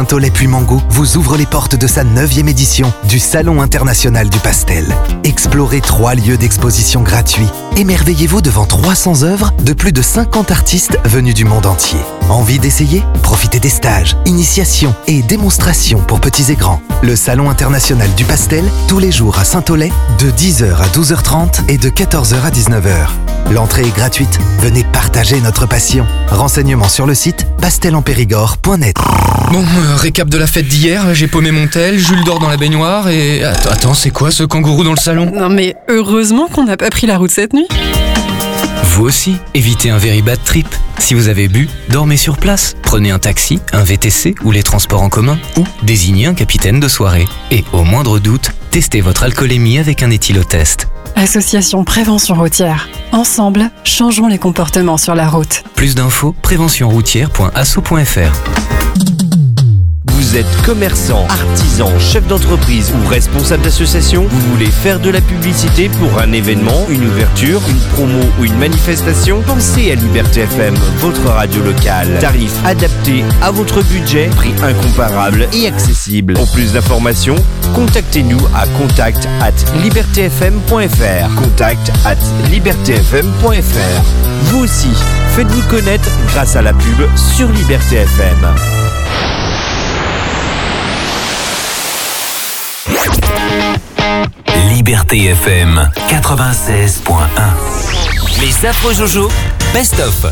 Saint-Aulay-Puymango vous ouvre les portes de sa 9e édition du Salon international du pastel. Explorez 3 lieux d'exposition gratuits. Émerveillez-vous devant 300 œuvres de plus de 50 artistes venus du monde entier. Envie d'essayer ? Profitez des stages, initiations et démonstrations pour petits et grands. Le Salon international du pastel, tous les jours à Saint-Aulay, de 10h à 12h30 et de 14h à 19h. L'entrée est gratuite. Venez partager notre passion. Renseignements sur le site pastelenpérigord.net. Bon, récap de la fête d'hier, j'ai paumé mon tel, Jules dort dans la baignoire et... Attends, c'est quoi ce kangourou dans le salon ? Non mais heureusement qu'on n'a pas pris la route cette nuit. Vous aussi, évitez un very bad trip. Si vous avez bu, dormez sur place. Prenez un taxi, un VTC ou les transports en commun ou désignez un capitaine de soirée. Et au moindre doute, testez votre alcoolémie avec un éthylotest. Association Prévention Routière. Ensemble, changeons les comportements sur la route. Plus d'infos, préventionroutière.asso.fr. Vous êtes commerçant, artisan, chef d'entreprise ou responsable d'association, vous voulez faire de la publicité pour un événement, une ouverture, une promo ou une manifestation? Pensez à Liberté FM, votre radio locale. Tarif adapté à votre budget, prix incomparable et accessible. Pour plus d'informations, contactez-nous à contact@libertfm.fr. contact@libertfm.fr. Vous aussi, faites-vous connaître grâce à la pub sur Liberté FM. Liberté FM 96.1. Les Affreux Jojo, best-of.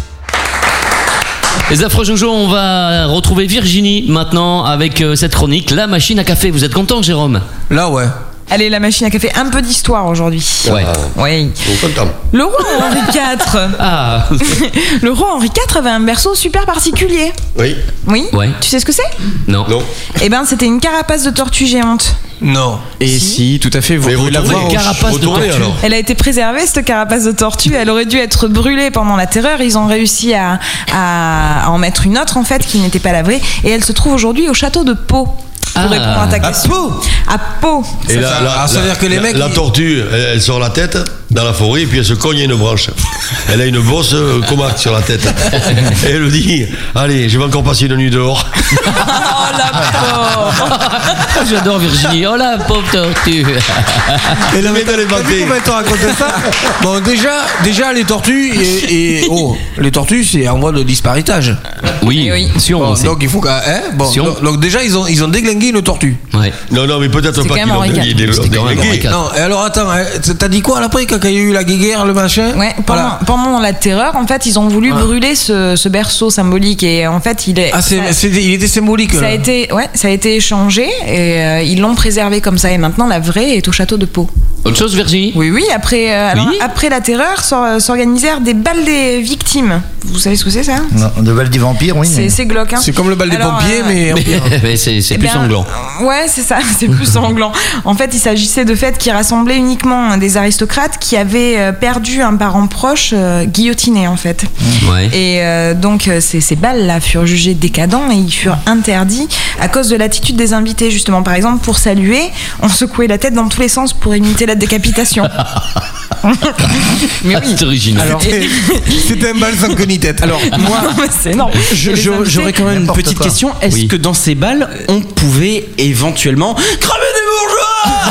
Les Affreux Jojo, on va retrouver Virginie maintenant avec cette chronique, la machine à café. Vous êtes content, Jérôme ? Là, ouais. Allez, la machine à café, un peu d'histoire aujourd'hui. Ouais. Oui. Le roi Henri IV. Ah. Le roi Henri IV avait un berceau super particulier. Oui. Oui. Ouais. Tu sais ce que c'est ? Non. Eh ben, c'était une carapace de tortue géante. Non. Et si, tout à fait. Vous pouvez la voir. Carapace de tortue. Alors. Elle a été préservée, cette carapace de tortue. Elle aurait dû être brûlée pendant la terreur. Ils ont réussi à en mettre une autre, en fait, qui n'était pas la vraie. Et elle se trouve aujourd'hui au château de Pau. Pour répondre à ta question. À Pau. Et ça veut dire que les mecs. La tortue, elle sort la tête dans la forêt et puis elle se cogne à une branche. Elle a une bosse comaque sur la tête. Et elle dit: allez, je vais encore passer une nuit dehors. Oh la pauvre. J'adore Virginie. Oh la pauvre tortue. Et là, combien de temps raconter ça? Bon, déjà les tortues les tortues, c'est en voie de disparitage. Oui. Si on donc il faut donc déjà ils ont déglingué une tortue. Ouais. Non, mais peut-être pas qu'ils l'ont déglingué. Non, et alors attends, t'as dit quoi après quand il y a eu la guéguerre, le machin? Ouais, pendant la terreur, en fait, ils ont voulu brûler ce berceau symbolique et en fait, il était symbolique. Ça a été échangé et ils l'ont préservé comme ça et maintenant la vraie est au château de Pau. Autre chose, Virginie? Oui, après la terreur s'organisèrent des balles des victimes. Vous savez ce que c'est ça? Non, de balles des vampires, oui. C'est glauque, hein. C'est comme le bal des pompiers, mais c'est plus sanglant. Ouais, c'est ça, c'est plus sanglant. En fait, il s'agissait de fêtes qui rassemblaient uniquement des aristocrates qui avaient perdu un parent proche guillotiné, en fait. Ouais. Et donc, ces balles-là furent jugées décadents et ils furent interdits à cause de l'attitude des invités, justement. Par exemple, pour saluer, on secouait la tête dans tous les sens pour imiter la décapitation. Mais oui. C'est original. Alors, c'était un bal sans queue ni tête. Alors, moi, c'est énorme. J'aurais quand même une petite question. Est-ce que dans ces balles, on pouvait éventuellement cramer des bourgeois?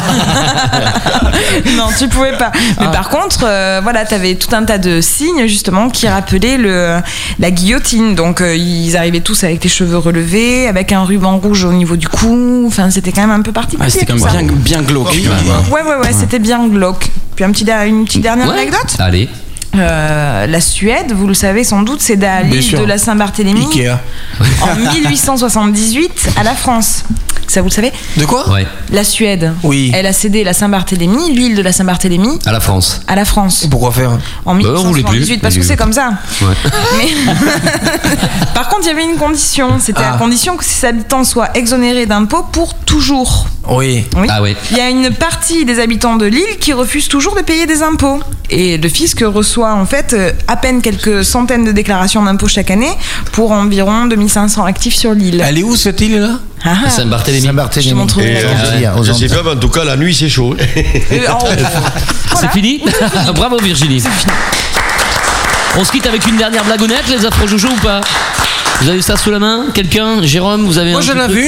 Non, tu pouvais pas. Mais par contre, t'avais tout un tas de signes justement qui rappelaient la guillotine. Donc, ils arrivaient tous avec les cheveux relevés, avec un ruban rouge au niveau du cou. Enfin, c'était quand même un peu particulier. C'était quand même bien glauque. Ouais, c'était bien glauque. Puis une petite dernière anecdote. Allez. La Suède, vous le savez sans doute, c'est à l'île de la Saint-Barthélemy. Ikea. En 1878 à la France. Ça, vous le savez? De quoi? Ouais. La Suède. Oui. Elle a cédé la Saint-Barthélemy, l'île de la Saint-Barthélemy. À la France. À la France. Et pourquoi faire? En 1878, parce que c'est comme ça. Ouais. Mais par contre, il y avait une condition. C'était à condition que ses habitants soient exonérés d'impôts pour toujours. Oui. Ah oui. Il y a une partie des habitants de l'île qui refusent toujours de payer des impôts. Et le fisc reçoit en fait à peine quelques centaines de déclarations d'impôts chaque année pour environ 2500 actifs sur l'île. Elle est où cette île-là? Saint-Barthélemy. Je te montre. Je sais pas, mais en tout cas, la nuit, c'est chaud. C'est fini. Bravo Virginie. On se quitte avec une dernière blagounette, les Affreux Jojo ou pas? Vous avez ça sous la main? Quelqu'un? Jérôme, vous avez Moi j'en avais